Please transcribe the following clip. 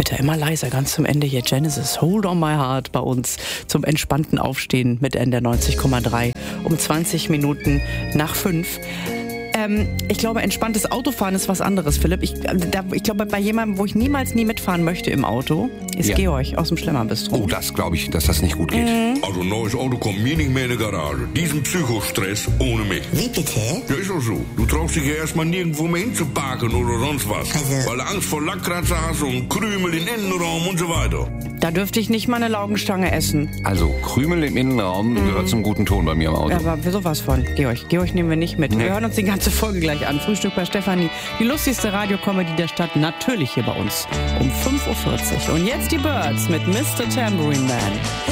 Bitte immer leiser, ganz zum Ende hier. Genesis, Hold on My Heart bei uns zum entspannten Aufstehen mit NDR 90,3 um 20 Minuten nach 5. Ich glaube, entspanntes Autofahren ist was anderes, Philipp. Ich glaube, bei jemandem, wo ich niemals nie mitfahren möchte im Auto, ist Georg aus dem Schlemmerbistro. Oh, das glaube ich, dass das nicht gut geht. Also ein neues Auto kommt mir nicht mehr in die Garage. Diesen Psychostress ohne mich. Wie bitte? Ja, ist auch so. Du traust dich ja erstmal nirgendwo mehr hinzuparken oder sonst was. Also- Weil du Angst vor Lackkratzer hast und Krümel im Innenraum und so weiter. Da dürfte ich nicht mal eine Laugenstange essen. Also, Krümel im Innenraum gehört zum guten Ton bei mir im Auto. Aber sowas von. Georg nehmen wir nicht mit. Wir hören uns die ganze Folge gleich an. Frühstück bei Stefanie. Die lustigste Radiokomödie der Stadt. Natürlich hier bei uns. Um 5.40 Uhr. Und jetzt die Birds mit Mr. Tambourine Man.